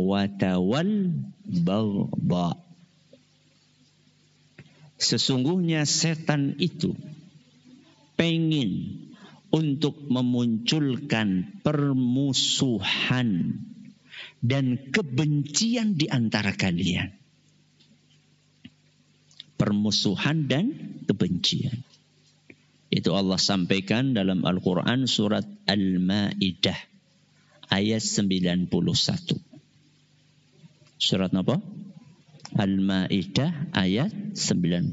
adawata wal baghdha. Sesungguhnya setan itu pengen untuk memunculkan permusuhan dan kebencian di antara kalian. Permusuhan dan kebencian. Itu Allah sampaikan dalam Al-Quran surat Al-Ma'idah ayat 91. Surat apa? Al-Ma'idah ayat 91.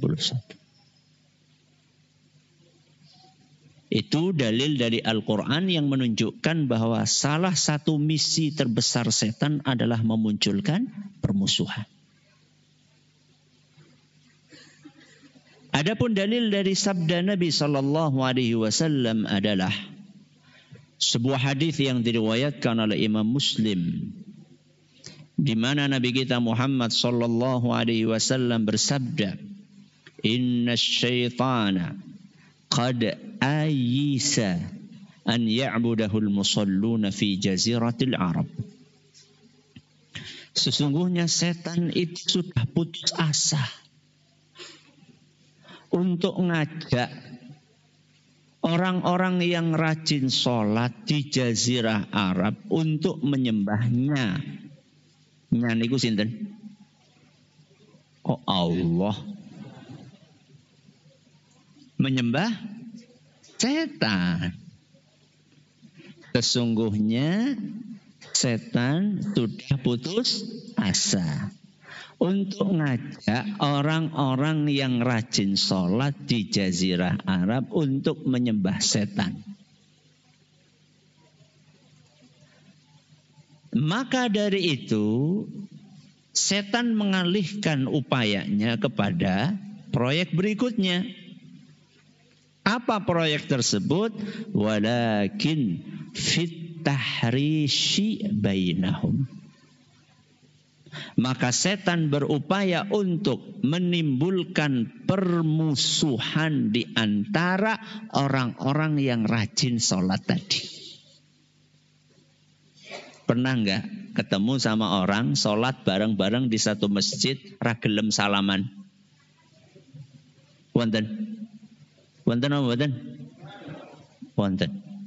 Itu dalil dari Al-Quran yang menunjukkan bahwa salah satu misi terbesar setan adalah memunculkan permusuhan. Adapun dalil dari sabda Nabi SAW adalah sebuah hadis yang diriwayatkan oleh Imam Muslim, di mana Nabi kita Muhammad SAW bersabda, "Inna syaitana qad ayisa an ya'budahul musalluna fi jaziratil Arab." Sesungguhnya setan itu sudah putus asa untuk ngajak orang-orang yang rajin sholat di jazirah Arab untuk menyembahnya. Nyaniku sinten? Oh Allah. Menyembah setan. Sesungguhnya setan sudah putus asa untuk ngajak orang-orang yang rajin sholat di jazirah Arab untuk menyembah setan. Maka dari itu setan mengalihkan upayanya kepada proyek berikutnya. Apa proyek tersebut? Walakin fit tahrishi bainahum. Maka setan berupaya untuk menimbulkan permusuhan di antara orang-orang yang rajin sholat tadi. Pernah enggak ketemu sama orang sholat bareng-bareng di satu masjid, ragelem salaman? Wonten? Wonten apa wonten? Wonten.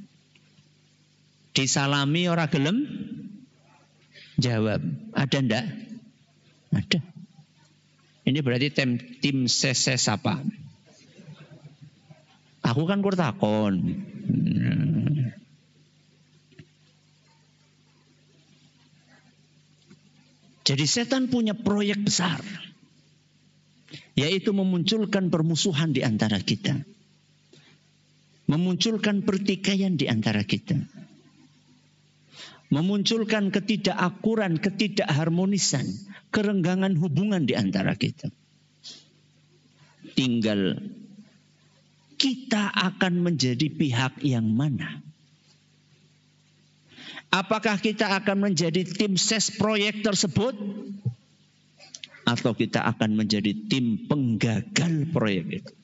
Disalami ora gelem? Jawab. Ada enggak? Ada. Ini berarti tim ses apa? Aku kan kurtakon. Jadi setan punya proyek besar, yaitu memunculkan permusuhan di antara kita. Memunculkan pertikaian di antara kita. Memunculkan ketidakakuran, ketidakharmonisan, kerenggangan hubungan di antara kita. Tinggal kita akan menjadi pihak yang mana? Apakah kita akan menjadi tim ses proyek tersebut? Atau kita akan menjadi tim penggagal proyek itu?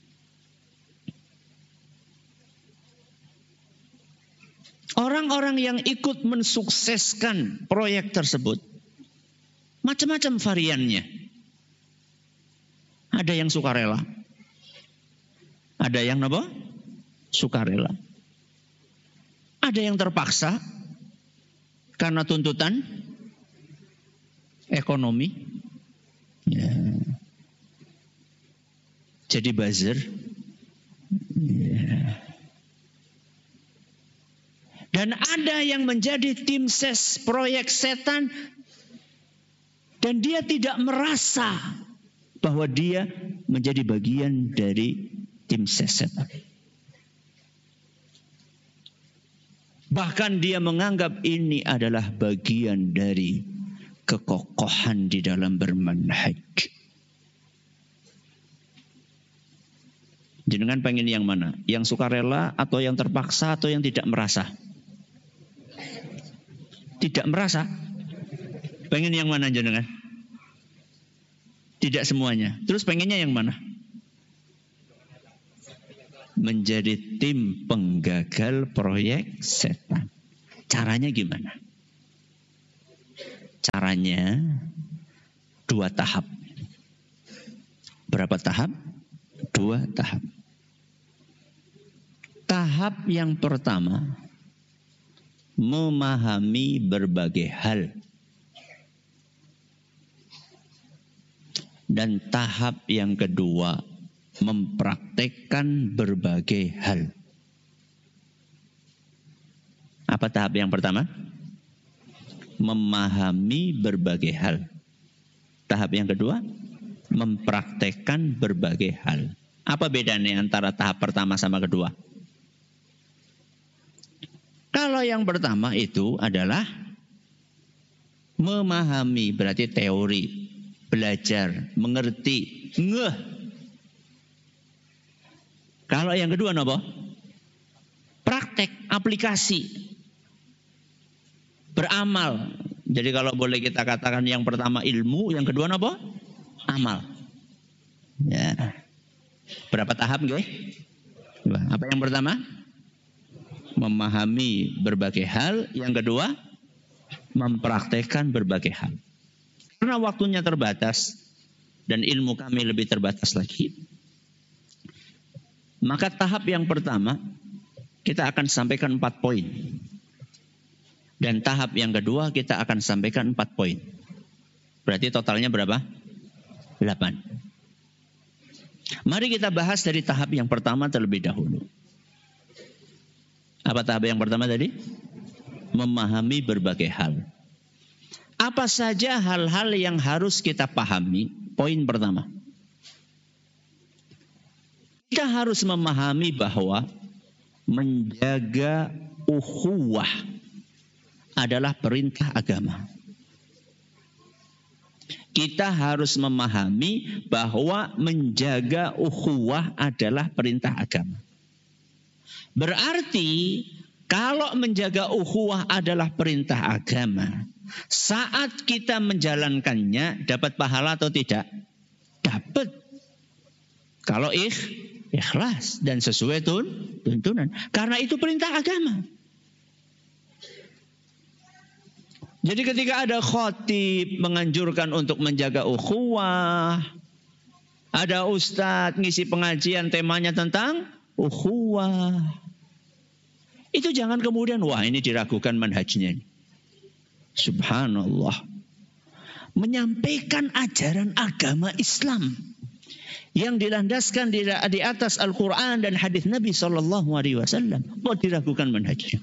Orang-orang yang ikut mensukseskan proyek tersebut, macam-macam variannya. Ada yang sukarela. Ada yang apa? Sukarela. Ada yang terpaksa karena tuntutan ekonomi. Ya. Jadi buzzer. Ya. Dan ada yang menjadi tim ses proyek setan dan dia tidak merasa bahwa dia menjadi bagian dari tim ses setan. Bahkan dia menganggap ini adalah bagian dari kekokohan di dalam bermanhaj. Jenengan pengen yang mana? Yang sukarela atau yang terpaksa atau yang tidak merasa? Tidak merasa. Pengen yang mana jenengan? Tidak semuanya. Terus pengennya yang mana? Menjadi tim penggagal proyek setan. Caranya gimana? Caranya 2 tahap. Berapa tahap? 2 tahap. Tahap yang pertama, memahami berbagai hal. Dan tahap yang kedua, mempraktekkan berbagai hal. Apa tahap yang pertama? Memahami berbagai hal. Tahap yang kedua, mempraktekkan berbagai hal. Apa bedanya antara tahap pertama sama kedua? Kalau yang pertama itu adalah memahami, berarti teori, belajar, mengerti, ngeh. Kalau yang kedua apa? Praktek, aplikasi, beramal. Jadi kalau boleh kita katakan yang pertama ilmu, yang kedua apa? Amal. Ya. Berapa tahap nggih? Apa yang pertama? Memahami berbagai hal. Yang kedua, mempraktekkan berbagai hal. Karena waktunya terbatas dan ilmu kami lebih terbatas lagi, maka tahap yang pertama kita akan sampaikan 4 poin. Dan tahap yang kedua kita akan sampaikan 4 poin. Berarti totalnya berapa? 8. Mari kita bahas dari tahap yang pertama terlebih dahulu. Apa tahap yang pertama tadi? Memahami berbagai hal. Apa saja hal-hal yang harus kita pahami? Poin pertama. Kita harus memahami bahwa menjaga ukhuwah adalah perintah agama. Kita harus memahami bahwa menjaga ukhuwah adalah perintah agama. Berarti kalau menjaga ukhuwah adalah perintah agama, saat kita menjalankannya dapat pahala atau tidak? Dapat. Kalau ikhlas dan sesuai tuntunan. Karena itu perintah agama. Jadi ketika ada khatib menganjurkan untuk menjaga ukhuwah, ada ustadz ngisi pengajian temanya tentang ukhuwah, itu jangan kemudian wah ini diragukan manhajnya. Subhanallah. Menyampaikan ajaran agama Islam yang dilandaskan di atas Al-Quran dan hadis Nabi SAW, kok diragukan manhajnya?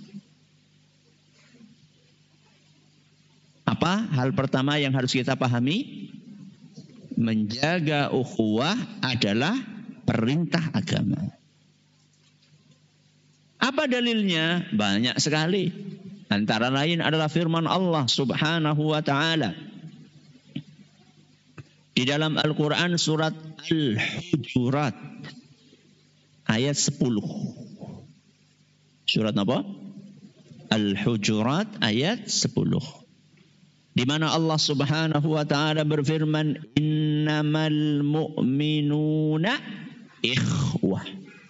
Apa hal pertama yang harus kita pahami? Menjaga ukhuwah adalah perintah agama. Apa dalilnya? Banyak sekali. Antara lain adalah firman Allah Subhanahu wa ta'ala di dalam Al-Quran surat Al-Hujurat ayat 10. Surat apa? Al-Hujurat ayat 10. Di mana Allah Subhanahu wa ta'ala berfirman, innamal mu'minuna ikhwah.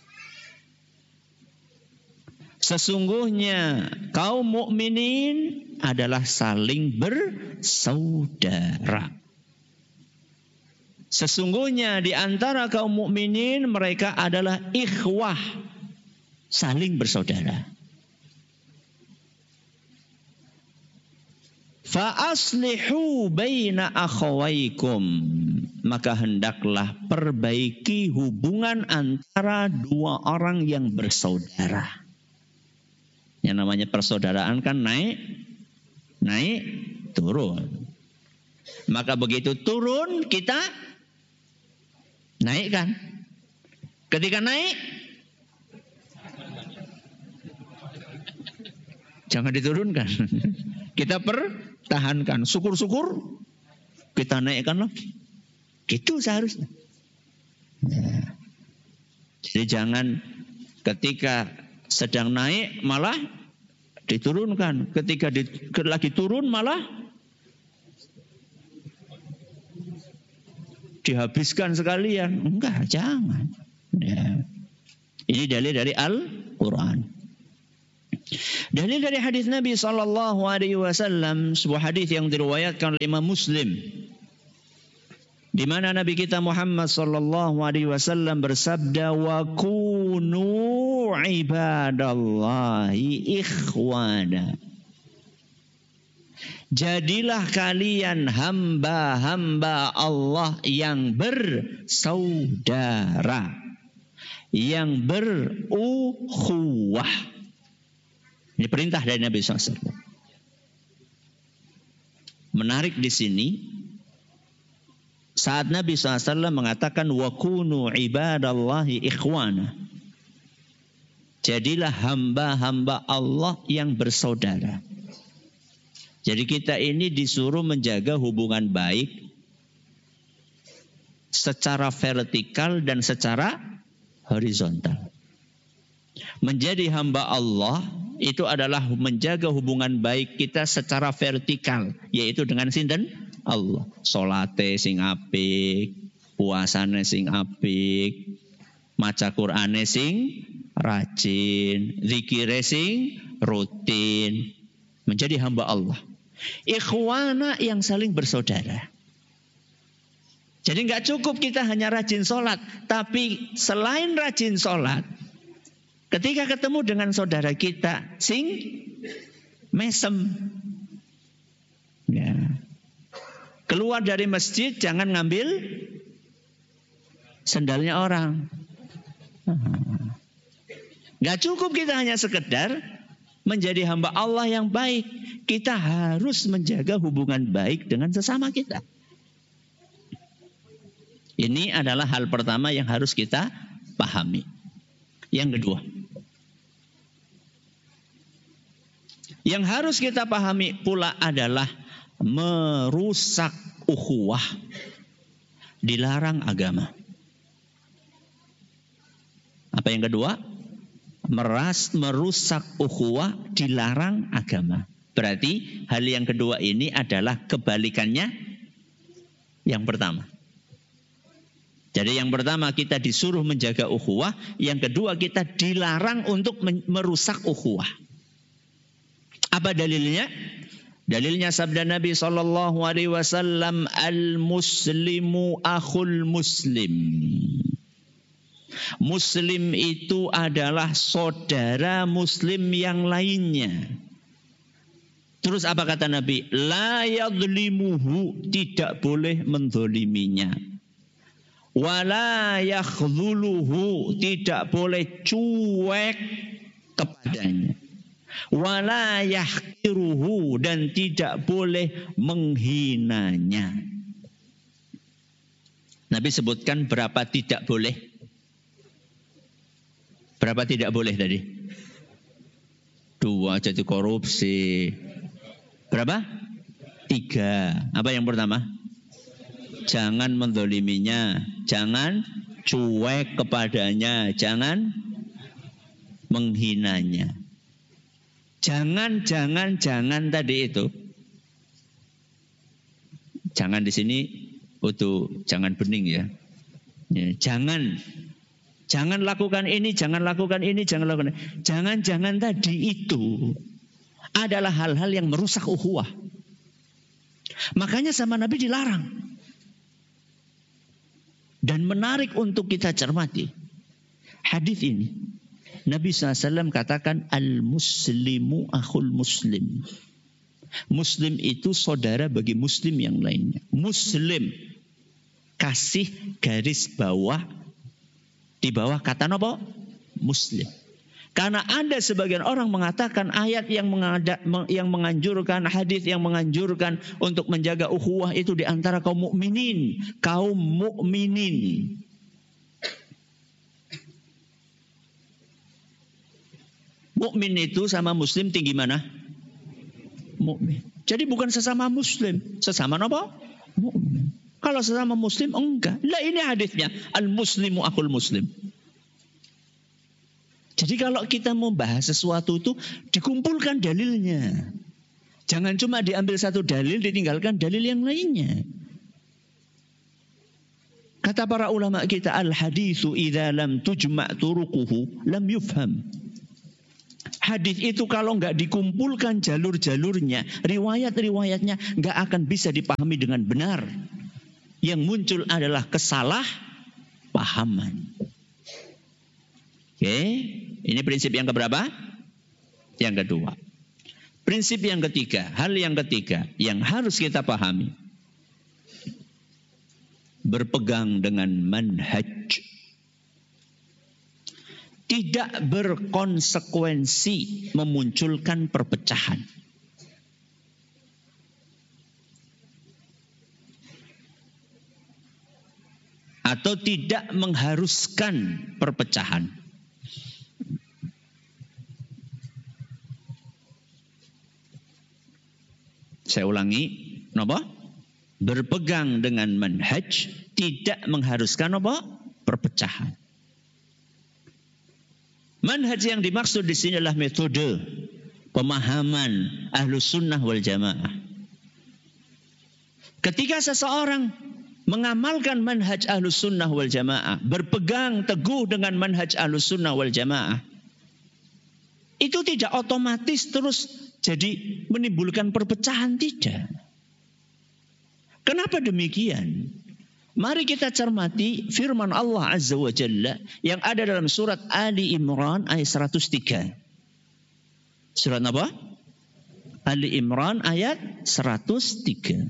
Sesungguhnya kaum mukminin adalah saling bersaudara. Sesungguhnya di antara kaum mukminin mereka adalah ikhwah, saling bersaudara. Fa aslihu baina akhawaikum, maka hendaklah perbaiki hubungan antara dua orang yang bersaudara. Yang namanya persaudaraan kan naik turun. Maka begitu turun kita naikkan. Ketika naik jangan diturunkan. Kita pertahankan. Syukur-syukur kita naikkan lagi. Gitu seharusnya. Ya. Jadi jangan ketika sedang naik malah diturunkan. Ketika lagi turun malah dihabiskan sekalian. Enggak, jangan. Ya. Ini dalil dari Al-Quran. Dalil dari hadis Nabi sallallahu alaihi wasallam, sebuah hadis yang diriwayatkan oleh Imam Muslim, di mana Nabi kita Muhammad sallallahu alaihi wasallam bersabda, wa kunu ibadallahi ikhwana. Jadilah kalian hamba-hamba Allah yang bersaudara, yang berukhuwah. Ini perintah dari Nabi SAW. Menarik di sini, saat Nabi SAW mengatakan wa kunu ibadallahi ikhwana, jadilah hamba-hamba Allah yang bersaudara. Jadi kita ini disuruh menjaga hubungan baik secara vertikal dan secara horizontal. Menjadi hamba Allah itu adalah menjaga hubungan baik kita secara vertikal, yaitu dengan sinten? Allah. Salate sing apik, puasane sing apik, maca Qur'ane sing rajin, zikire sing rutin. Menjadi hamba Allah. Ikhwana yang saling bersaudara. Jadi nggak cukup kita hanya rajin sholat, tapi selain rajin sholat, ketika ketemu dengan saudara kita, sing mesem, ya. Keluar dari masjid jangan ngambil sendalnya orang. Nggak cukup kita hanya sekedar menjadi hamba Allah yang baik, kita harus menjaga hubungan baik dengan sesama kita. Ini adalah hal pertama yang harus kita pahami. Yang kedua, yang harus kita pahami pula adalah merusak ukhuwah dilarang agama. Apa yang kedua? Merusak ukhuwah dilarang agama. Berarti hal yang kedua ini adalah kebalikannya yang pertama. Jadi yang pertama kita disuruh menjaga ukhuwah, yang kedua kita dilarang untuk merusak ukhuwah. Apa dalilnya? Dalilnya sabda Nabi SAW, al-muslimu akhul muslim. Muslim itu adalah saudara muslim yang lainnya. Terus apa kata Nabi? La yadlimuhu, tidak boleh mendoliminya. Wala yakhdhuluhu, tidak boleh cuek kepadanya. Wala yahqiruhu, dan tidak boleh menghinanya. Nabi sebutkan berapa tidak boleh. Berapa tidak boleh tadi? 2, jadi korupsi. Berapa? 3. Apa yang pertama? Jangan mendoliminya, jangan cuek kepadanya, jangan menghinanya. Jangan tadi itu. Jangan di sini untuk jangan bening ya. Jangan lakukan ini, jangan lakukan ini, jangan lakukan ini. Jangan tadi itu adalah hal-hal yang merusak ukhuwah. Makanya sama Nabi dilarang. Dan menarik untuk kita cermati. Hadis ini. Nabi SAW katakan al-muslimu akhul muslim. Muslim itu saudara bagi muslim yang lainnya. Muslim. Kasih garis bawah. Di bawah kata apa? Muslim. Karena ada sebagian orang mengatakan ayat yang menganjurkan, hadis yang menganjurkan untuk menjaga ukhuwah itu di antara kaum mukminin. Kaum mukminin. Mukmin itu sama muslim tinggi mana? Mukmin. Jadi bukan sesama muslim, sesama apa? Mukmin. Kalau sesama muslim enggak. Lah ini hadisnya, al-muslimu akhul muslim. Jadi kalau kita mau bahas sesuatu itu dikumpulkan dalilnya. Jangan cuma diambil satu dalil ditinggalkan dalil yang lainnya. Kata para ulama kita, al-haditsu idza lam tujma' turuquhu lam yufham. Hadis itu kalau nggak dikumpulkan jalur-jalurnya, riwayat-riwayatnya nggak akan bisa dipahami dengan benar. Yang muncul adalah kesalahpahaman. Oke, ini prinsip yang keberapa? Yang kedua. Prinsip yang ketiga, hal yang ketiga yang harus kita pahami. Berpegang dengan manhaj. Tidak berkonsekuensi memunculkan perpecahan. Atau tidak mengharuskan perpecahan. Saya ulangi, napa? Berpegang dengan manhaj tidak mengharuskan apa? Perpecahan. Manhaj yang dimaksud di sini adalah metode pemahaman Ahlus Sunnah wal Jamaah. Ketika seseorang mengamalkan manhaj Ahlus Sunnah wal Jamaah, berpegang teguh dengan manhaj Ahlus Sunnah wal Jamaah, itu tidak otomatis terus jadi menimbulkan perpecahan, tidak. Kenapa demikian? Mari kita cermati firman Allah Azza wa Jalla yang ada dalam surat Ali Imran ayat 103. Surat apa? Ali Imran ayat 103.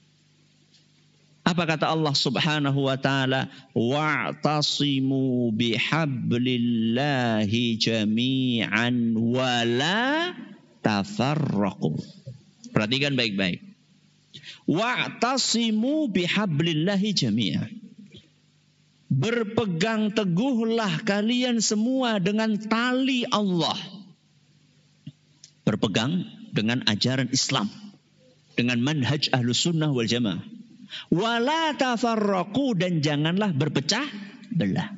Apa kata Allah Subhanahu wa taala? Wa'tasimu bihablillahi jami'an wa la tafarraqu. Perhatikan baik-baik. Wa'tasimu bihablillahi jami'an. Berpegang teguhlah kalian semua dengan tali Allah. Berpegang dengan ajaran Islam, dengan manhaj Ahlus Sunnah wal Jamaah. Wala tafarraqu, dan janganlah berpecah belah.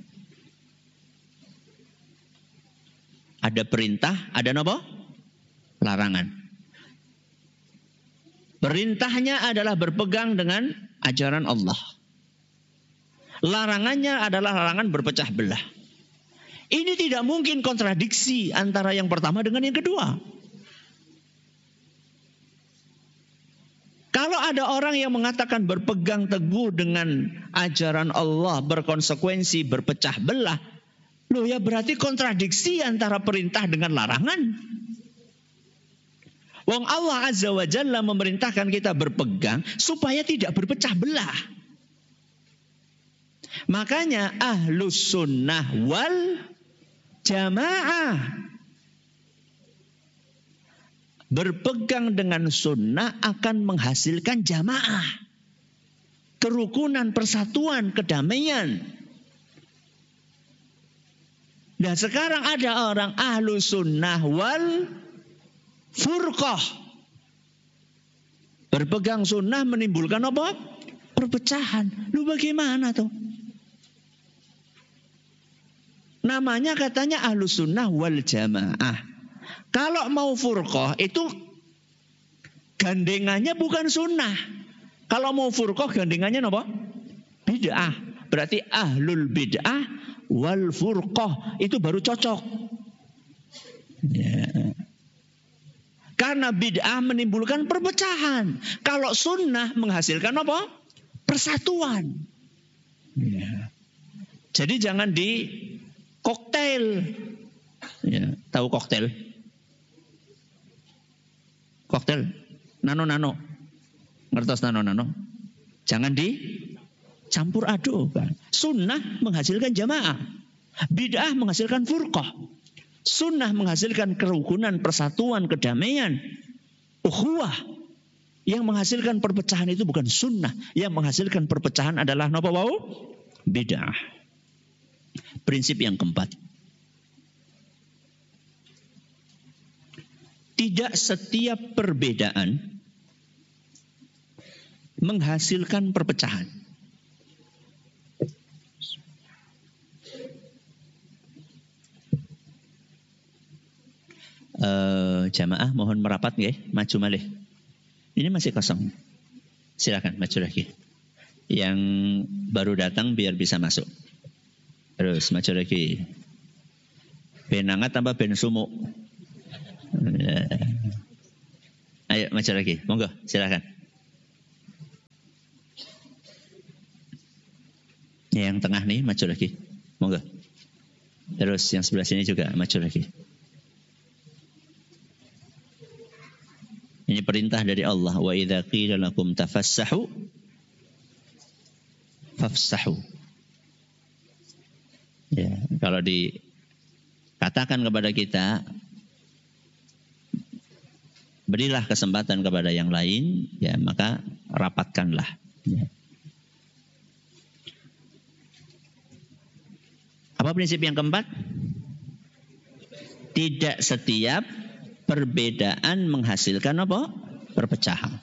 Ada perintah, ada apa? Larangan. Perintahnya adalah berpegang dengan ajaran Allah. Larangannya adalah larangan berpecah belah. Ini tidak mungkin kontradiksi antara yang pertama dengan yang kedua. Kalau ada orang yang mengatakan berpegang teguh dengan ajaran Allah, berkonsekuensi berpecah belah, loh ya berarti kontradiksi antara perintah dengan larangan. Wong Allah Azza wa Jalla memerintahkan kita berpegang supaya tidak berpecah belah. Makanya Ahlus Sunnah wal Jamaah berpegang dengan sunnah akan menghasilkan jamaah, kerukunan, persatuan, kedamaian. Nah sekarang ada orang Ahlus Sunnah wal Furqah. Berpegang sunnah menimbulkan apa? Perpecahan. Lu bagaimana tuh? Namanya katanya Ahlus Sunnah wal Jamaah. Kalau mau furqah itu gandengannya bukan sunnah. Kalau mau furqah gandengannya apa? Bid'ah. Berarti ahlul bid'ah wal furqah itu baru cocok. Ya. Karena bid'ah menimbulkan perpecahan. Kalau sunnah menghasilkan apa? Persatuan. Ya. Jadi jangan di koktail. Ya, tahu koktail? Koktail nano-nano. Ngertos nano-nano? Jangan dicampur adukkan. Sunnah menghasilkan jamaah. Bid'ah menghasilkan furqah. Sunnah menghasilkan kerukunan, persatuan, kedamaian, ukhuwah. Yang menghasilkan perpecahan itu bukan sunnah. Yang menghasilkan perpecahan adalah napa wau? Bid'ah. Prinsip yang keempat. Tidak setiap perbedaan menghasilkan perpecahan. Jamaah mohon merapat nggih, maju malih. Ini masih kosong. Silakan maju lagi. Yang baru datang biar bisa masuk. Terus maju lagi. Ben hangat tambah ben sumuk. Ayo maju lagi, monggo silakan. Yang tengah nih maju lagi, monggo. Terus yang sebelah sini juga maju lagi. Ini perintah dari Allah. Wa idza qila lakum tafassahu fafsahu. Ya, kalau dikatakan kepada kita, berilah kesempatan kepada yang lain, ya maka rapatkanlah. Ya. Apa prinsip yang keempat? Tidak setiap perbedaan menghasilkan apa? Perpecahan.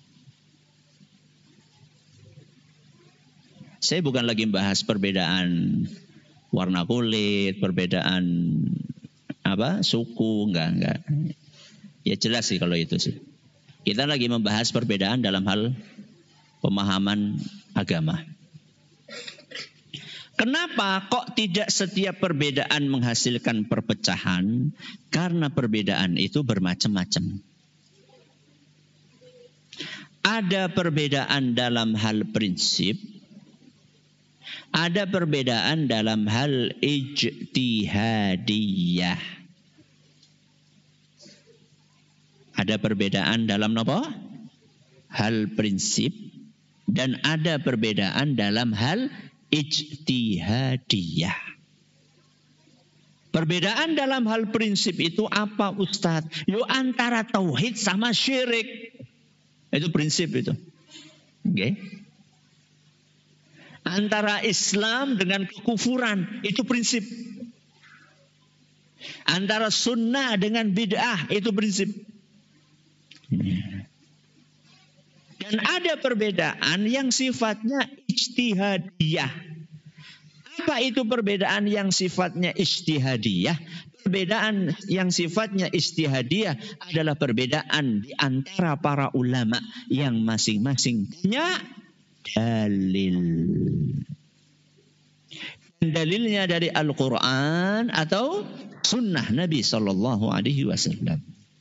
Saya bukan lagi membahas perbedaan warna kulit, perbedaan suku, enggak. Ya jelas sih kalau itu sih. Kita lagi membahas perbedaan dalam hal pemahaman agama. Kenapa kok tidak setiap perbedaan menghasilkan perpecahan? Karena perbedaan itu bermacam-macam. Ada perbedaan dalam hal prinsip, ada perbedaan dalam hal ijtihadiyah. Ada perbedaan dalam apa? Hal prinsip, dan ada perbedaan dalam hal ijtihadiyah. Perbedaan dalam hal prinsip itu apa, Ustadz? Antara tauhid sama syirik. Itu prinsip itu. Okay. Antara Islam dengan kekufuran, itu prinsip. Antara sunnah dengan bid'ah, itu prinsip. Dan ada perbedaan yang sifatnya ijtihadiyah. Apa itu perbedaan yang sifatnya ijtihadiyah? Perbedaan yang sifatnya ijtihadiyah adalah perbedaan di antara para ulama yang masing-masing punya dalil. Dan dalilnya dari Al-Quran atau sunnah Nabi SAW.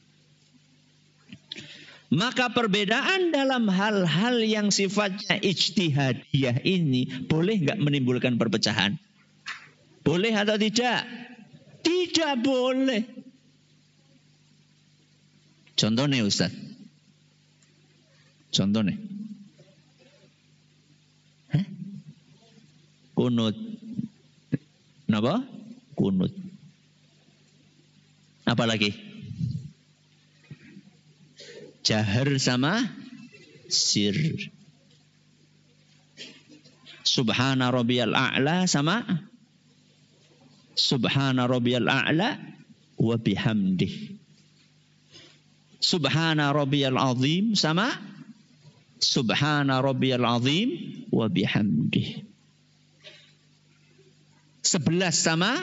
Maka perbedaan dalam hal-hal yang sifatnya ijtihadiyah ini boleh nggak menimbulkan perpecahan? Boleh atau tidak? Tidak boleh. Contohnya Ustaz. Contohnya. Kunut. Kenapa? Kunut. Apalagi? Jahar sama sir. Subhana rabbiyal a'la sama Subhana rabbiyal a'la wa bihamdih. Subhana rabbiyal azim sama Subhana rabbiyal azim wa bihamdih. 11 sama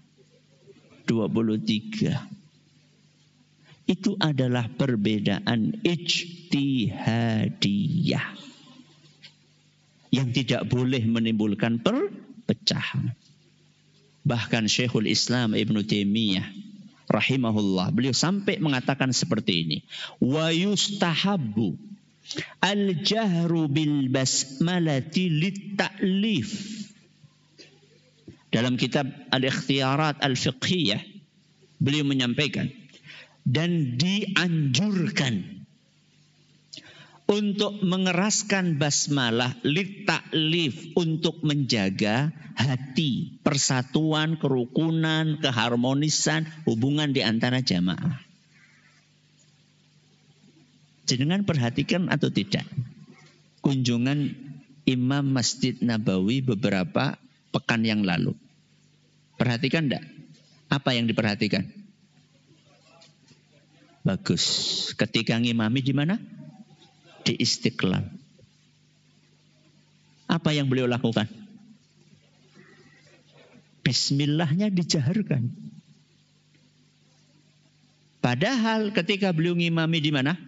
23. Itu adalah perbedaan ijtihadiyah yang tidak boleh menimbulkan perpecahan. Bahkan Syekhul Islam Ibnu Taimiyah rahimahullah, beliau sampai mengatakan seperti ini. Wa yustahabbu al-jahru bil basmalati lit-ta'lif. Dalam kitab Al-Ikhtiyarat Al-Fiqhiyah, beliau menyampaikan, dan dianjurkan untuk mengeraskan basmalah lit-ta'lif, untuk menjaga hati, persatuan, kerukunan, keharmonisan, hubungan di antara jamaah. Jenengan perhatikan atau tidak kunjungan Imam Masjid Nabawi beberapa pekan yang lalu? Perhatikan enggak? Apa yang diperhatikan? Bagus. Ketika ngimami di mana? Di Istiqlal. Apa yang beliau lakukan? Bismillahnya dijaharkan. Padahal ketika beliau ngimami di mana?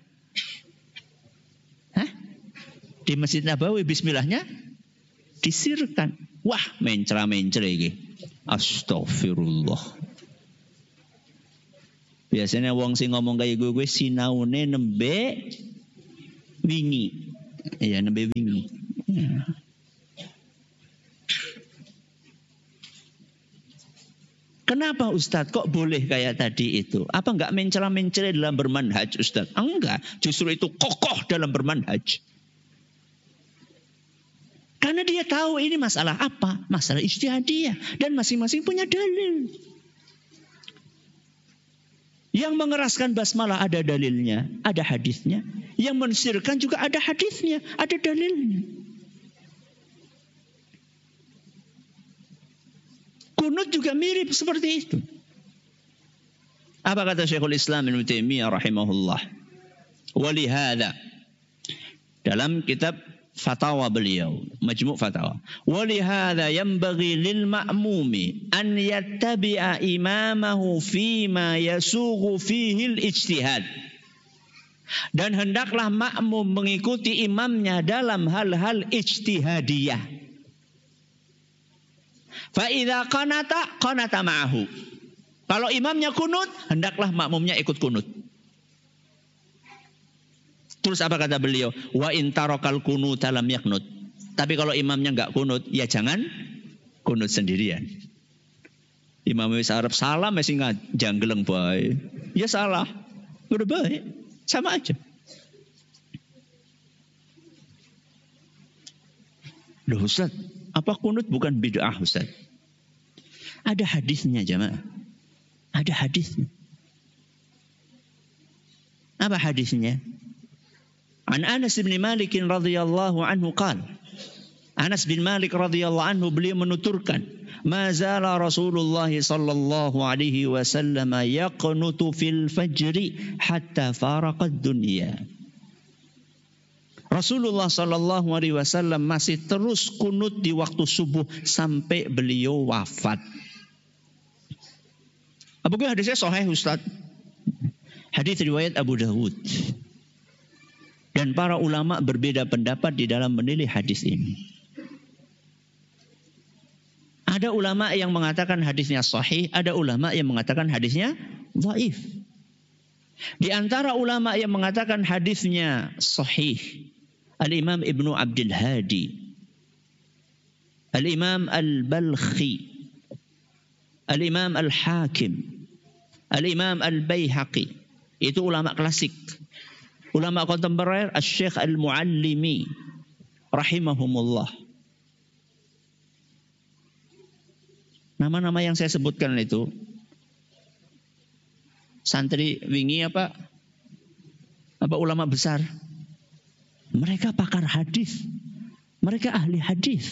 Di Masjid Nabawi, bismillahnya disirkan. Wah, mencra-mencra ini. Astagfirullah. Biasanya wong sing ngomong kayak gue sinaune nembe wingi. Iya, nembe wingi. Ya. Kenapa Ustadz kok boleh kayak tadi itu? Apa enggak mencela-mencela dalam bermanhaj Ustadz? Enggak, justru itu kokoh dalam bermanhaj. Karena dia tahu ini masalah apa? Masalah ijtihadiyah. Dan masing-masing punya dalil. Yang mengeraskan basmalah ada dalilnya, ada hadisnya. Yang mensirkan juga ada hadisnya, ada dalilnya. Kunut juga mirip seperti itu. Apa kata Syekhul Islam Ibnu Taimiyah rahimahullah? Walihada dalam kitab Fatawa beliau, Majmu' Fatawa. Walihada yanbaghi lil ma'mumi an yattabi'a imamahu fima yasughu fihi al-ijtihad. Dan hendaklah makmum mengikuti imamnya dalam hal-hal ijtihadiyah. Fa idza qanata ma'ahu. Kalau imamnya kunut, hendaklah makmumnya ikut kunut. Terus apa kata beliau? Wa in tarakal qunuta lam yaknut. Tapi kalau imamnya enggak kunut, ya jangan kunut sendirian. Imam wis arep salam masih janggeleng bae. Ya salah. Udah baik. Sama aja. Loh Ustaz, apa kunut bukan bid'ah Ustaz? Ada hadisnya jamaah. Ada hadisnya. Apa hadisnya? An Anas bin Malik radhiyallahu anhu qala. Anas bin Malik radhiyallahu anhu beliau menuturkan, "Ma zala Rasulullah sallallahu alaihi wasallam yaqnutu fil fajri hatta faraqad dunya." Rasulullah sallallahu alaihi wasallam masih terus kunut di waktu subuh sampai beliau wafat. Apakah hadisnya sahih Ustaz? Hadis riwayat Abu Dawud. Dan para ulama berbeda pendapat di dalam menilai hadis ini. Ada ulama yang mengatakan hadisnya sahih, ada ulama yang mengatakan hadisnya dhaif. Di antara ulama yang mengatakan hadisnya sahih, Al-Imam Ibnu Abdul Hadi, Al-Imam Al-Balkhi, Al-Imam Al-Hakim, Al-Imam Al-Baihaqi. Itu ulama klasik. Ulama kontemporer Asy-Syaikh Al-Muallimi rahimahumullah. Nama-nama yang saya sebutkan itu santri wingi apa ulama besar. Mereka pakar hadis. Mereka ahli hadis.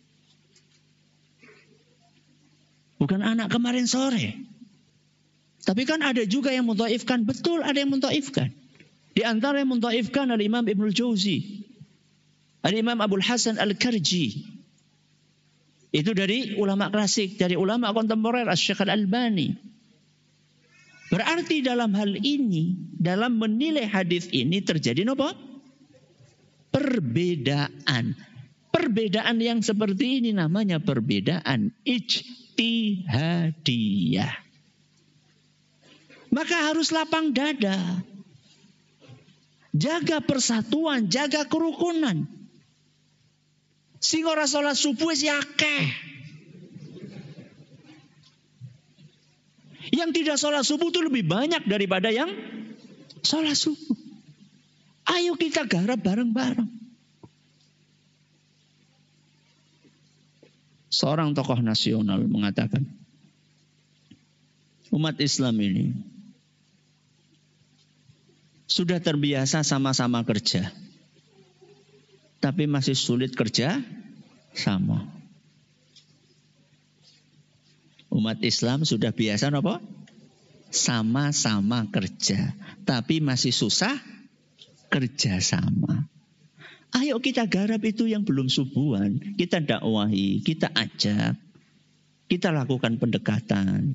Bukan anak kemarin sore. Tapi kan ada juga yang mendhaifkan. Betul ada yang mendhaifkan. Di antara yang mendhaifkan Al-Imam Ibnu Jauzi, Al-Imam Abul Hasan Al-Karji. Itu dari ulama klasik, dari ulama kontemporer Asy-Syaikh Al-Albani. Berarti dalam hal ini, dalam menilai hadis ini terjadi apa? Perbedaan. Perbedaan yang seperti ini namanya perbedaan ijtihadiyah. Maka harus lapang dada. Jaga persatuan, jaga kerukunan. Sing ora salat subuh wis akeh. Yang tidak salat subuh itu lebih banyak daripada yang salat subuh. Ayo kita garap bareng-bareng. Seorang tokoh nasional mengatakan, umat Islam ini sudah terbiasa sama-sama kerja. Tapi masih sulit kerja sama. Umat Islam sudah biasa apa? Sama-sama kerja. Tapi masih susah kerja sama. Ayo kita garap itu yang belum subuhan. Kita dakwahi, kita ajak. Kita lakukan pendekatan.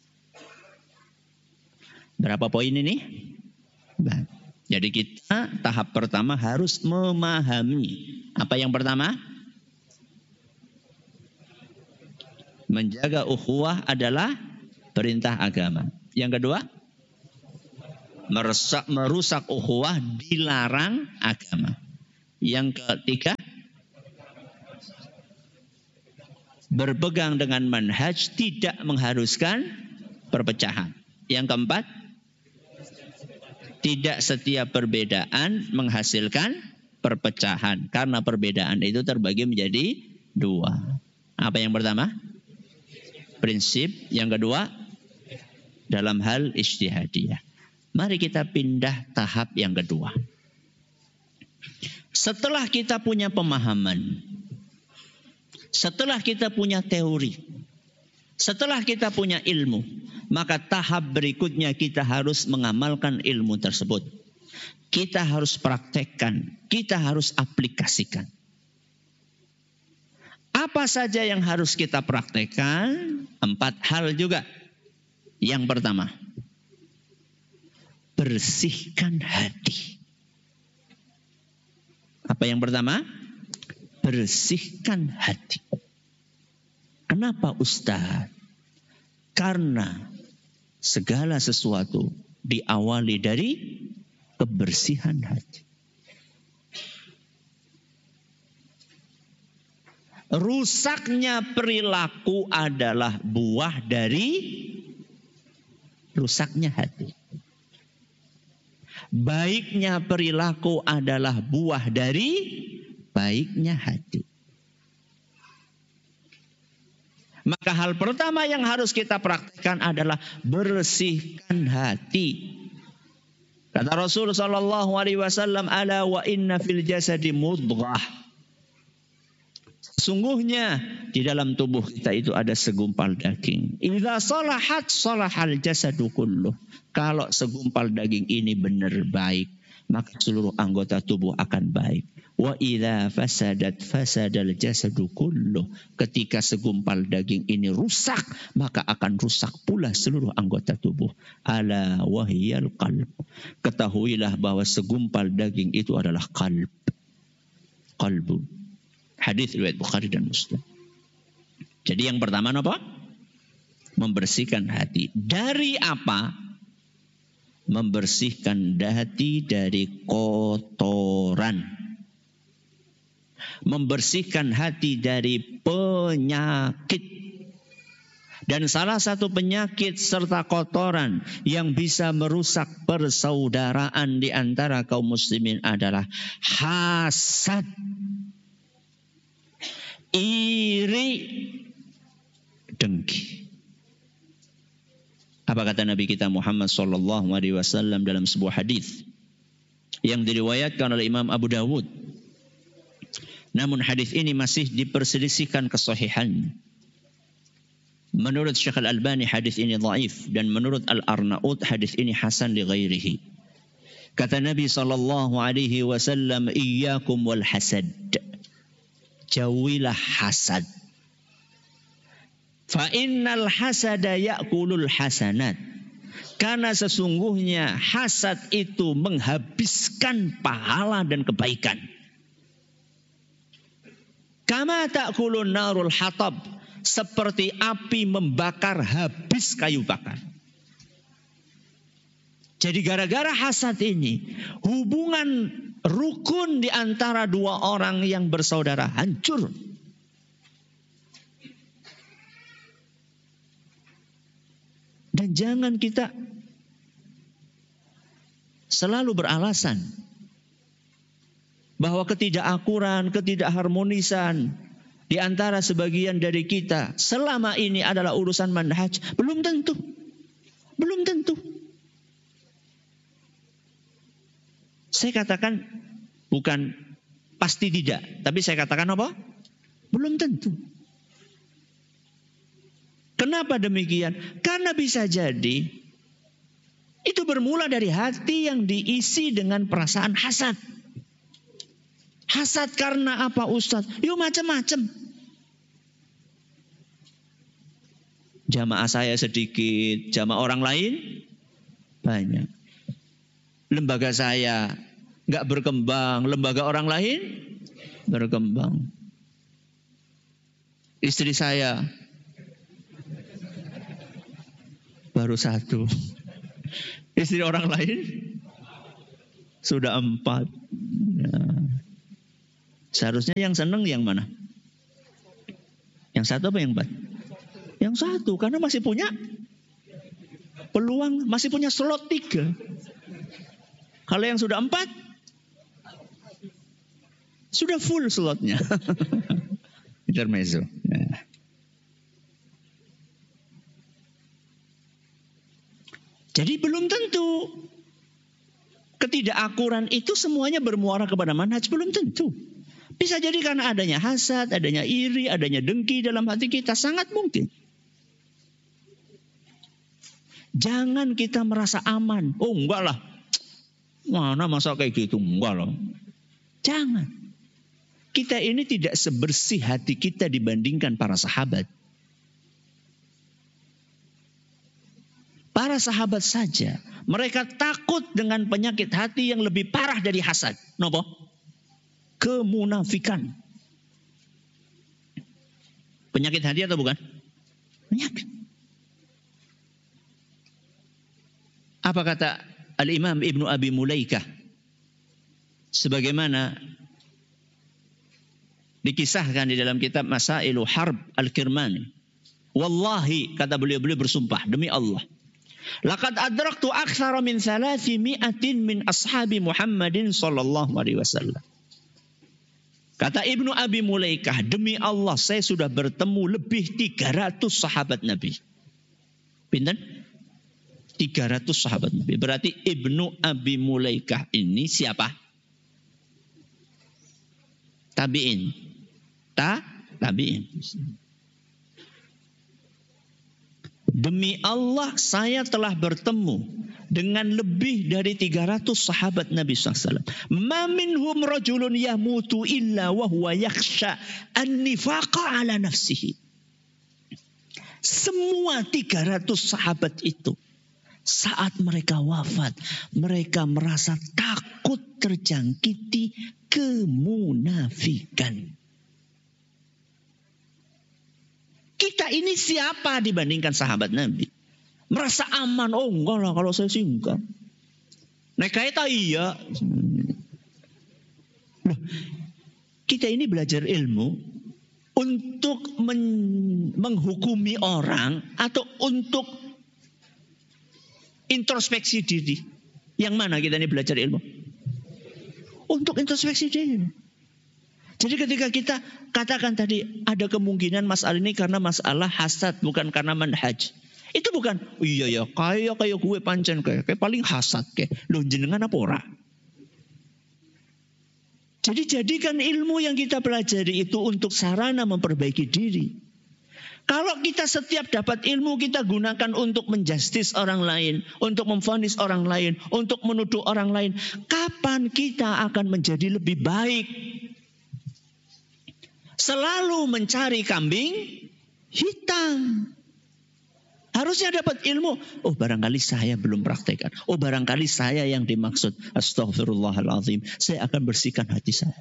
Berapa poin ini? Jadi kita tahap pertama harus memahami. Apa yang pertama? Menjaga ukhuwah adalah perintah agama. Yang kedua? merusak ukhuwah, dilarang agama. Yang ketiga, berpegang dengan manhaj, tidak mengharuskan perpecahan. Yang keempat, tidak setiap perbedaan menghasilkan perpecahan. Karena perbedaan itu terbagi menjadi dua. Apa yang pertama? Prinsip. Yang kedua, dalam hal ijtihadiyah. Mari kita pindah tahap yang kedua. Setelah kita punya pemahaman, setelah kita punya teori, setelah kita punya ilmu, maka tahap berikutnya kita harus mengamalkan ilmu tersebut. Kita harus praktekkan, kita harus aplikasikan. Apa saja yang harus kita praktekkan? 4 hal juga. Yang pertama, bersihkan hati. Apa yang pertama? Bersihkan hati. Kenapa Ustaz? Karena segala sesuatu diawali dari kebersihan hati. Rusaknya perilaku adalah buah dari rusaknya hati. Baiknya perilaku adalah buah dari baiknya hati. Maka hal pertama yang harus kita praktikkan adalah bersihkan hati. Kata Rasul sallallahu alaihi wasallam, "Ala wa inna fil jasadi mudghah." Sungguhnya di dalam tubuh kita itu ada segumpal daging. Idza salahat salahal jasadu kulluh. Kalau segumpal daging ini benar baik, maka seluruh anggota tubuh akan baik. Wa idza fasadat fasadal jasadu kulluh. Ketika segumpal daging ini rusak, maka akan rusak pula seluruh anggota tubuh. Ala wahyal qalb. Ketahuilah bahwa segumpal daging itu adalah qalb. Qalbu. Hadis riwayat Bukhari dan Muslim. Jadi yang pertama apa? Membersihkan hati. Dari apa? Membersihkan hati dari kotoran. Membersihkan hati dari penyakit. Dan salah satu penyakit serta kotoran yang bisa merusak persaudaraan di antara kaum muslimin adalah hasad, iri, dengki. Apa kata Nabi kita Muhammad sallallahu alaihi wasallam dalam sebuah hadis yang diriwayatkan oleh Imam Abu Dawud? Namun hadis ini masih diperselisihkan kesahihan. Menurut Syekh Al-Albani hadis ini dhaif, dan menurut Al-Arnaud hadis ini hasan li ghairihi. Kata Nabi sallallahu alaihi wasallam, "Iyyakum wal hasad." Jauhilah hasad. Fa innal hasada ya'kulul hasanat. Karena sesungguhnya hasad itu menghabiskan pahala dan kebaikan. Kama ta'kulun narul hatab. Seperti api membakar habis kayu bakar. Jadi gara-gara hasad ini, hubungan rukun di antara dua orang yang bersaudara hancur. Dan jangan kita selalu beralasan bahwa ketidakakuran, ketidakharmonisan di antara sebagian dari kita selama ini adalah urusan manhaj. Belum tentu. Belum tentu. Saya katakan bukan pasti tidak, tapi saya katakan apa? Belum tentu. Kenapa demikian? Karena bisa jadi itu bermula dari hati yang diisi dengan perasaan hasad. Hasad karena apa Ustaz? Yuk macam-macam. Jamaah saya sedikit, jamaah orang lain banyak. Lembaga saya nggak berkembang, lembaga orang lain berkembang. Istri saya baru 1. Istri orang lain sudah 4. Nah, seharusnya yang seneng yang mana? Yang 1 apa yang 4? Yang 1, karena masih punya peluang, masih punya slot 3. Kalau yang sudah 4, sudah full slotnya. Intermezzo. Nah. Jadi belum tentu ketidakakuran itu semuanya bermuara kepada manhaj, belum tentu. Bisa jadi karena adanya hasad, adanya iri, adanya dengki dalam hati kita, sangat mungkin. Jangan kita merasa aman. Oh enggak lah, mana masa kayak gitu, enggak lah. Jangan. Kita ini tidak sebersih hati kita dibandingkan para sahabat. Para sahabat saja, mereka takut dengan penyakit hati yang lebih parah dari hasad. Nopo? Kemunafikan. Penyakit hati atau bukan? Penyakit. Apa kata Al-Imam Ibnu Abi Mulaikah? Sebagaimana dikisahkan di dalam kitab Masailu Harb Al-Kirmani. Wallahi, kata beliau bersumpah demi Allah. Laqad adraktu aktsara min 300 min ashabi Muhammadin sallallahu alaihi wasallam. Kata Ibnu Abi Mulaikah, demi Allah saya sudah bertemu lebih 300 sahabat Nabi. Pinten? 300 sahabat Nabi. Berarti Ibnu Abi Mulaikah ini siapa? Tabi'in. Tabi'in. Demi Allah saya telah bertemu dengan lebih dari 300 sahabat Nabi SAW. Ma minhum rajulun yamutu illa wa huwa yakhsha an-nifaqa ala nafsihi. Semua 300 sahabat itu saat mereka wafat, mereka merasa takut terjangkiti kemunafikan. Kita ini siapa dibandingkan sahabat Nabi? Merasa aman, oh enggak lah kalau saya sih enggak. Naik kereta iya. Loh, kita ini belajar ilmu untuk menghukumi orang atau untuk introspeksi diri. Yang mana kita ini belajar ilmu? Untuk introspeksi diri. Jadi ketika kita katakan tadi ada kemungkinan masalah ini karena masalah hasad, bukan karena manhaj. Itu bukan, iya ya kayak gue pancen kayak paling hasad kayak. Loh jenengan apa ora? Jadi jadikan ilmu yang kita pelajari itu untuk sarana memperbaiki diri. Kalau kita setiap dapat ilmu kita gunakan untuk menjustis orang lain, untuk memvonis orang lain, untuk menuduh orang lain, kapan kita akan menjadi lebih baik? Selalu mencari kambing hitam. Harusnya dapat ilmu. Oh barangkali saya belum praktekkan. Oh barangkali saya yang dimaksud. Astaghfirullahaladzim. Saya akan bersihkan hati saya.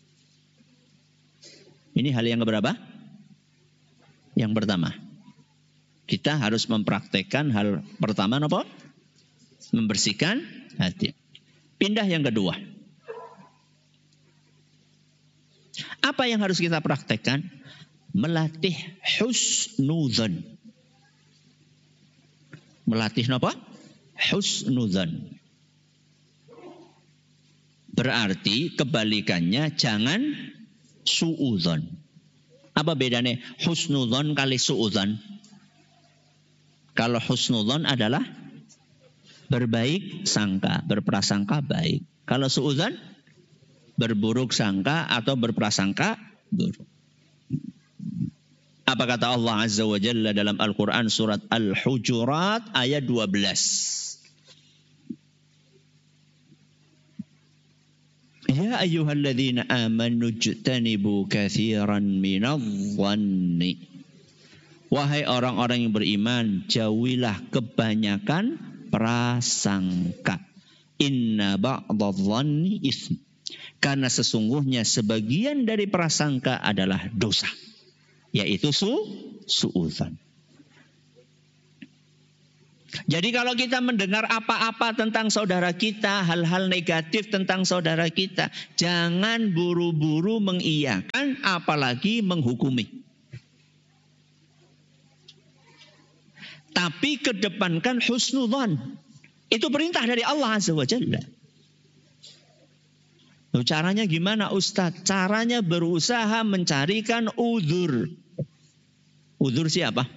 Ini hal yang keberapa? Yang pertama. Kita harus mempraktekkan hal pertama apa? Membersihkan hati. Pindah yang kedua. Apa yang harus kita praktekkan? Melatih husnudzan. Melatih apa? Husnudzan. Berarti kebalikannya jangan suudzon. Apa bedanya husnudzon kali suudzon? Kalau husnudzon adalah berbaik sangka, berprasangka baik. Kalau suudzon berburuk sangka atau berprasangka buruk. Apa kata Allah Azza wa Jalla dalam Al-Quran surat Al-Hujurat ayat 12. Ya ayyuhalladzina amanu jtanibu katsiran minadh-dhanni. Wahai orang-orang yang beriman, jauhilah kebanyakan prasangka. Inna ba'dadh-dhanni itsm. Karena sesungguhnya sebagian dari prasangka adalah dosa. Yaitu suudzon. Jadi kalau kita mendengar apa-apa tentang saudara kita, hal-hal negatif tentang saudara kita, jangan buru-buru mengiyakan, apalagi menghukumi. Tapi kedepankan husnudzon. Itu perintah dari Allah Azza wa Jalla. Caranya gimana Ustadz? Caranya berusaha mencarikan uzur. Uzur siapa?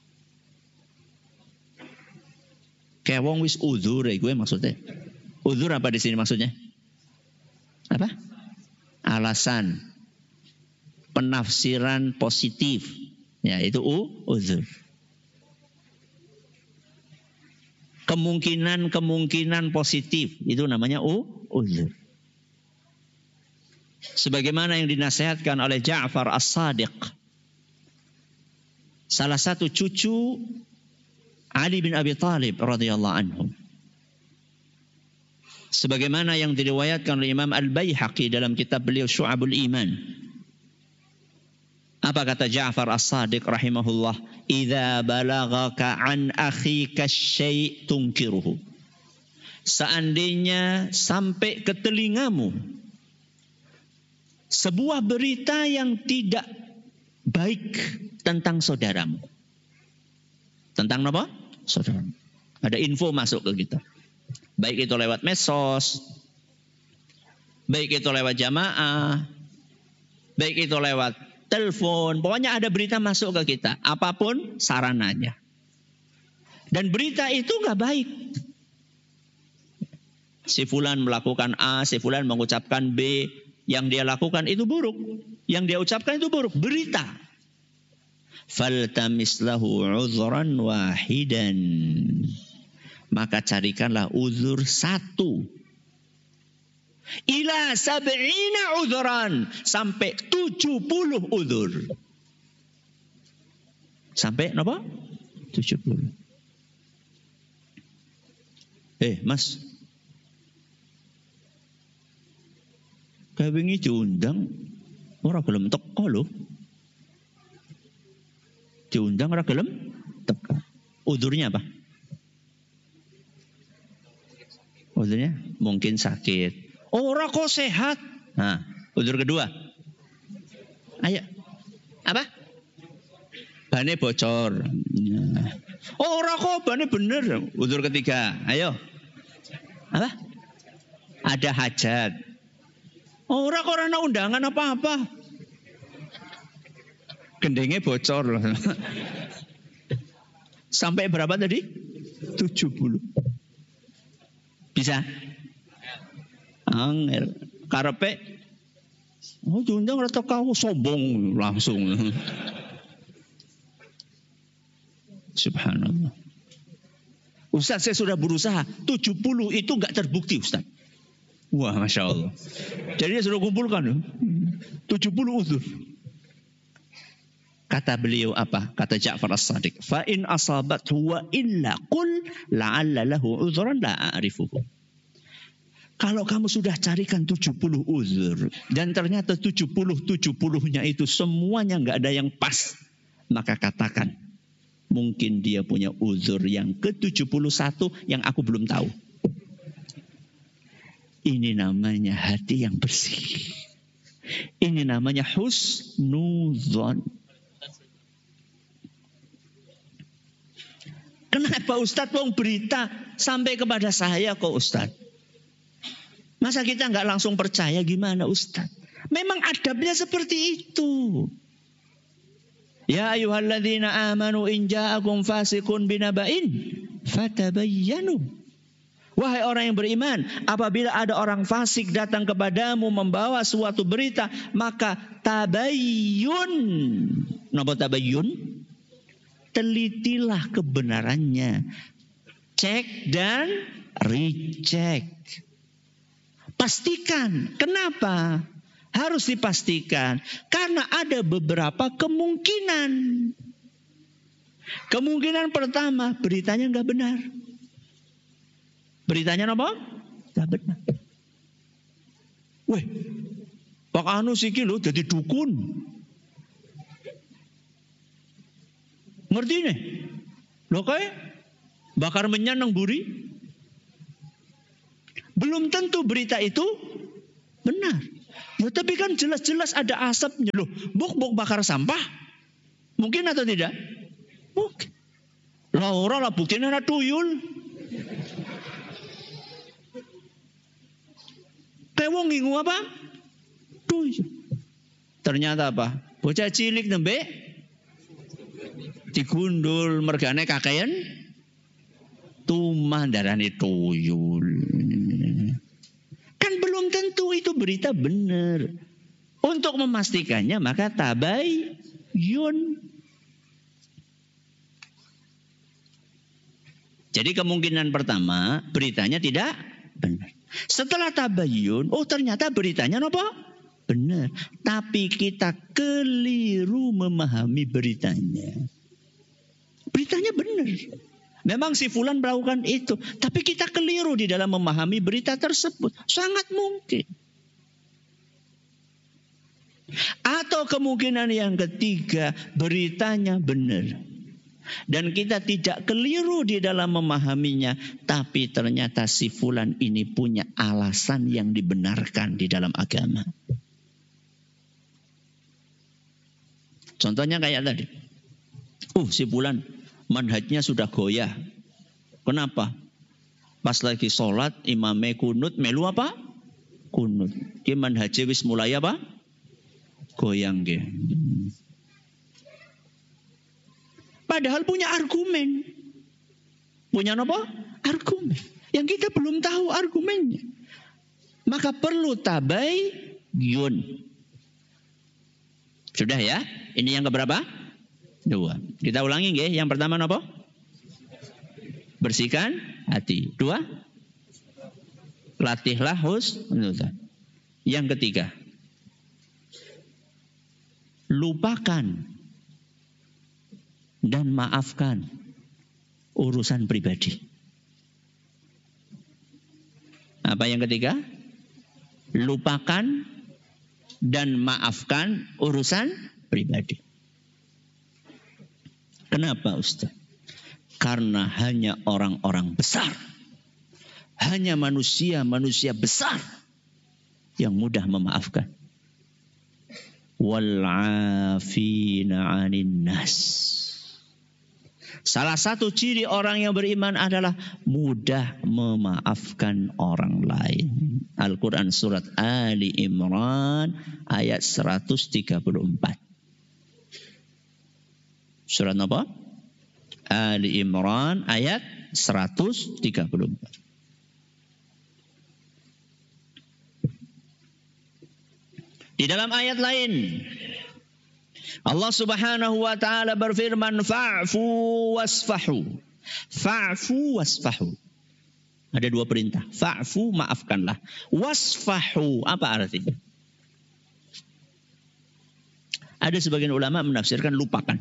Kayak wong wis uzur gue maksudnya. Uzur apa di sini maksudnya? Apa? Alasan. Penafsiran positif. Ya, itu uzur. Kemungkinan positif. Itu namanya uzur. Sebagaimana yang dinasihatkan oleh Ja'far As-Sadiq. Salah satu cucu Ali bin Abi Thalib radhiyallahu anhu. Sebagaimana yang diriwayatkan oleh Imam Al-Baihaqi dalam kitab beliau Syu'abul Iman. Apa kata Ja'far As-Sadiq rahimahullah? Idza balagaka an akhika syai' tunkiruhu. Seandainya sampai ke telingamu sebuah berita yang tidak baik tentang saudaramu. Tentang apa? Saudara. Ada info masuk ke kita. Baik itu lewat medsos, baik itu lewat jamaah, baik itu lewat telepon. Pokoknya ada berita masuk ke kita. Apapun sarananya. Dan berita itu gak baik. Si fulan melakukan A, si fulan mengucapkan B. Yang dia lakukan itu buruk. Yang dia ucapkan itu buruk. Berita. Faltamis lahu uzran wahidan. Maka carikanlah uzur satu. Ila sab'ina uzran. Sampai 70 uzur. Sampai apa? 70. Mas. Kayak wingi diundang. Ora gelem teko lho. Diundang ora gelem teko. Uzurnya apa? Uzurnya mungkin sakit. Ora kok sehat. Nah, uzur kedua. Ayo. Apa? Bane bocor. Ora kok bane bener. Uzur ketiga. Ayo. Apa? Ada hajat. Ora kok ora ana undangan apa-apa. Gendengnya bocor. Sampai berapa tadi? 70. Bisa? Angel. Karepe diundang ora teko sombong langsung. Subhanallah. Ustaz, saya sudah berusaha. 70 itu enggak terbukti, Ustaz. Wah, Masya Allah. Jadi dia sudah kumpulkan 70 uzur. Kata beliau apa? Kata Ja'far As-Sadiq. Fa in asabathu wa illa qul la'alla lahu uzran la a'rifuhu. Kalau kamu sudah carikan 70 uzur dan ternyata 70-70-nya itu semuanya enggak ada yang pas, maka katakan mungkin dia punya uzur yang ke-71 yang aku belum tahu. Ini namanya hati yang bersih. Ini namanya husnudzon. Kenapa Ustadz wong berita sampai kepada saya kok Ustadz? Masa kita nggak langsung percaya gimana Ustadz? Memang adabnya seperti itu. Ya ayyuhalladzina amanu in ja'akum fasiqun binaba'in fatabayyanu. Wahai orang yang beriman, apabila ada orang fasik datang kepadamu membawa suatu berita, maka tabayyun. Napa tabayyun? Telitilah kebenarannya. Cek dan recheck. Pastikan. Kenapa? Harus dipastikan. Karena ada beberapa kemungkinan. Kemungkinan pertama, beritanya nggak benar. Beritanya apa? Gak benar. Weh, Pak Anu siki lho jadi dukun. Ngerti nih? Lho kae Bakar menyan nang buri. Belum tentu berita itu benar. Ya, tapi kan jelas-jelas ada asapnya loh. Bok bakar sampah. Mungkin atau tidak? Mungkin. Lah ora lah buktinya ada tuyul. Pewong ngingu apa? Tuyul. Ternyata apa? Bocah cilik nembe digundul mergane kakean tumah darane tuyul. Kan belum tentu itu berita benar. Untuk memastikannya maka tabayyun. Jadi kemungkinan pertama beritanya tidak benar. Setelah tabayyun, oh ternyata beritanya apa? Benar. Tapi kita keliru memahami beritanya. Beritanya benar. Memang si fulan melakukan itu. Tapi kita keliru di dalam memahami berita tersebut. Sangat mungkin. Atau kemungkinan yang ketiga, beritanya benar. Dan kita tidak keliru di dalam memahaminya. Tapi ternyata si fulan ini punya alasan yang dibenarkan di dalam agama. Contohnya kayak tadi. Si fulan manhajnya sudah goyah. Kenapa? Pas lagi sholat imame kunut, melu apa? Kunut. Ki manhajnya wis mulai apa? Goyang ke. Padahal punya argumen. Punya apa? Argumen. Yang kita belum tahu argumennya. Maka perlu tabayyun. Sudah ya? Ini yang keberapa? 2. Kita ulangi nggih. Yang pertama apa? Bersihkan hati. 2. Latihlah husnudzan. Yang ketiga. Lupakan dan maafkan urusan pribadi. Apa yang ketiga? Lupakan dan maafkan urusan pribadi. Kenapa Ustaz? Karena hanya orang-orang besar, hanya manusia besar yang mudah memaafkan. Wal'afina 'anin nas. Salah satu ciri orang yang beriman adalah mudah memaafkan orang lain. Al-Quran surat Ali Imran ayat 134. Surat apa? Ali Imran ayat 134. Di dalam ayat lain Allah Subhanahu wa taala berfirman fa'fu wasfahu. Fa'fu wasfahu. Ada 2 perintah. Fa'fu maafkanlah. Wasfahu apa artinya? Ada sebagian ulama menafsirkan lupakan.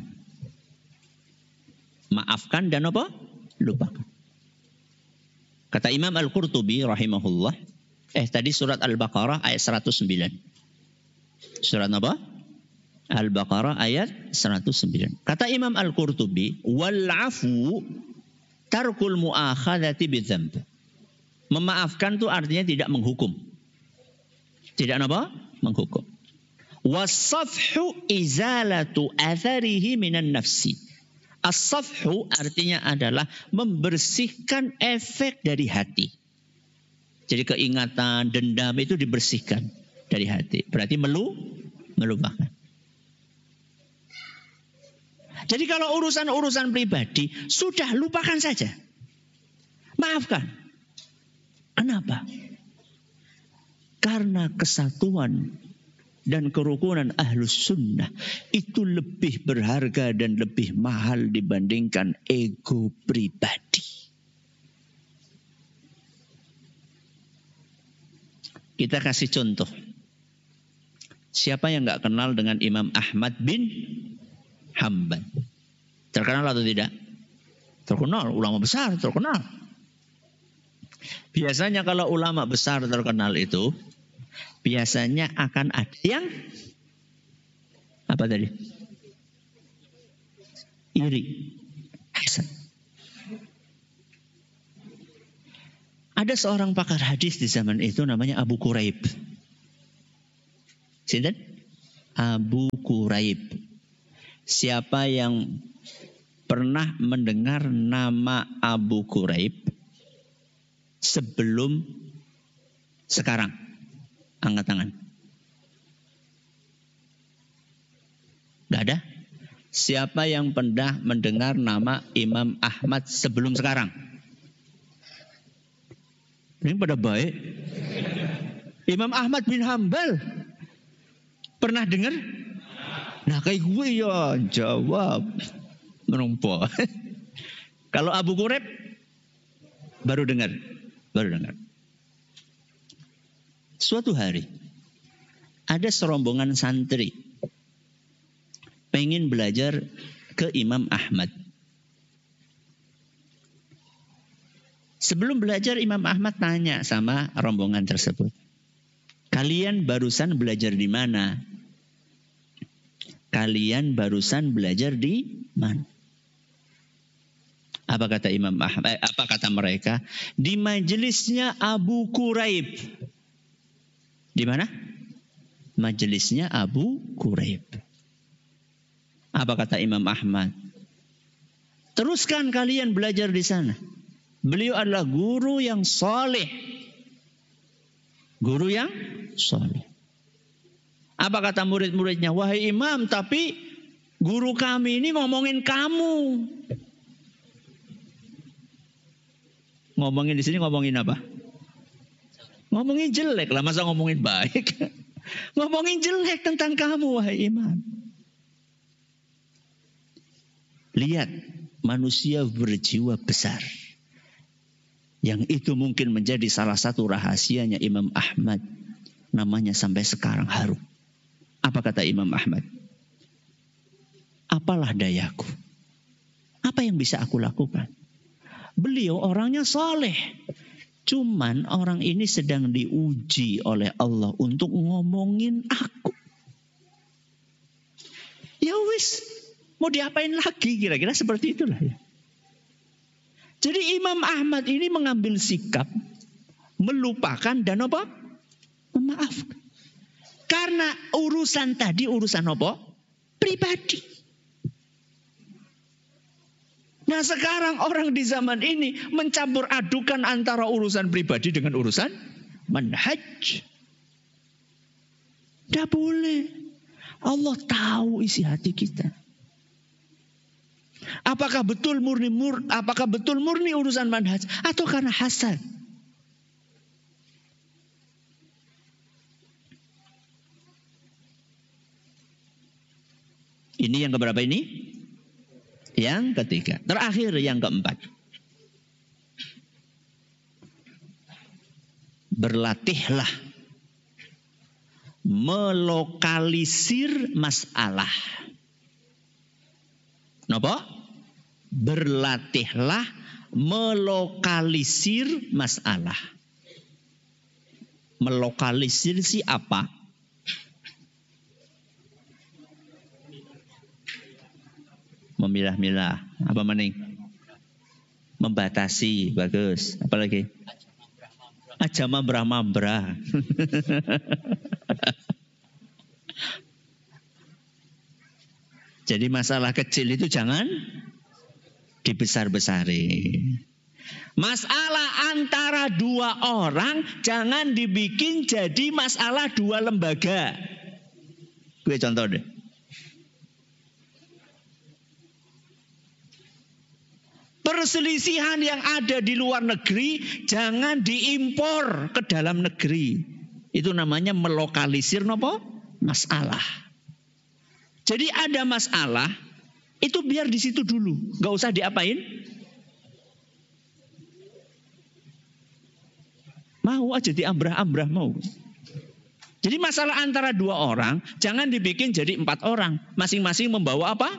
Maafkan dan apa? Lupakan. Kata Imam Al-Qurtubi rahimahullah. Tadi surat Al-Baqarah ayat 109. Surat apa? Al-Baqarah ayat 109. Kata Imam Al-Qurtubi, wal-afu tarkul mu'akhadati bidzamb. Memaafkan itu artinya tidak menghukum. Tidak apa? Menghukum. Was-safhu izalatu atharihi minan nafsi. As-safhu artinya adalah membersihkan efek dari hati. Jadi keingatan, dendam itu dibersihkan dari hati. Berarti melupakan. Jadi kalau urusan-urusan pribadi sudah lupakan saja. Maafkan. Kenapa? Karena kesatuan dan kerukunan ahlus sunnah itu lebih berharga dan lebih mahal dibandingkan ego pribadi. Kita kasih contoh. Siapa yang gak kenal dengan Imam Ahmad bin Hanbal? Terkenal atau tidak? Terkenal, ulama besar terkenal. Biasanya kalau ulama besar terkenal itu biasanya akan ada yang apa tadi? Iri. Hasan. Ada seorang pakar hadis di zaman itu namanya Abu Quraib. Sinten? Abu Quraib. Siapa yang pernah mendengar nama Abu Quraib sebelum sekarang? Angkat tangan. Tidak ada? Siapa yang pernah mendengar nama Imam Ahmad sebelum sekarang? Ini pada baik. Imam Ahmad bin Hambal. Pernah dengar? Nah kayak gue ya jawab. Menumpuk. Kalau Abu Quraib baru dengar. Suatu hari ada serombongan santri pengen belajar ke Imam Ahmad. Sebelum belajar Imam Ahmad tanya sama rombongan tersebut. Kalian barusan belajar di mana? Kalian barusan belajar di mana? Apa kata Imam Ahmad? Apa kata mereka? Di majelisnya Abu Quraib. Di mana? Majelisnya Abu Quraib. Apa kata Imam Ahmad? Teruskan kalian belajar di sana. Beliau adalah guru yang soleh. Guru yang soleh. Apa kata murid-muridnya? Wahai imam, tapi guru kami ini ngomongin kamu. Ngomongin di sini ngomongin apa? Ngomongin jelek lah, masa ngomongin baik? Ngomongin jelek tentang kamu, wahai imam. Lihat, manusia berjiwa besar. Yang itu mungkin menjadi salah satu rahasianya Imam Ahmad. Namanya sampai sekarang harum. Apa kata Imam Ahmad? Apalah dayaku? Apa yang bisa aku lakukan? Beliau orangnya soleh. Cuman orang ini sedang diuji oleh Allah untuk ngomongin aku. Ya wis, mau diapain lagi? Kira-kira seperti itulah ya. Jadi Imam Ahmad ini mengambil sikap melupakan dan apa? Memaafkan. Karena urusan tadi urusan apa? Pribadi. Nah sekarang orang di zaman ini mencampur adukan antara urusan pribadi dengan urusan manhaj. Tidak boleh. Allah tahu isi hati kita. Apakah betul murni urusan manhaj atau karena hasad? Ini yang keberapa ini? Yang ketiga. Terakhir yang keempat. Berlatihlah melokalisir masalah. Napa? Berlatihlah melokalisir masalah. Melokalisir siapa? Memilah-milah. Apa maning? Membatasi. Bagus. Apa lagi? Ajama brahmabra. Jadi masalah kecil itu jangan dibesar-besari. Masalah antara dua orang jangan dibikin jadi masalah dua lembaga. Gue contoh deh. Perselisihan yang ada di luar negeri jangan diimpor ke dalam negeri. Itu namanya melokalisir nopo? Masalah. Jadi ada masalah, itu biar di situ dulu, nggak usah diapain. Mau aja diambrah-ambrah mau. Jadi masalah antara dua orang, jangan dibikin jadi 4 orang. Masing-masing membawa apa?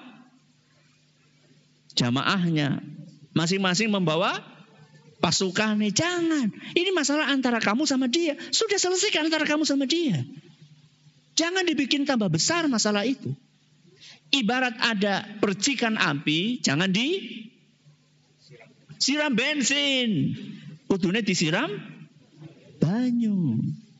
Jamaahnya. Masing-masing membawa pasukannya. Jangan. Ini masalah antara kamu sama dia. Sudah selesaikan antara kamu sama dia. Jangan dibikin tambah besar masalah itu. Ibarat ada percikan api, jangan disiram bensin. kudune disiram banyu.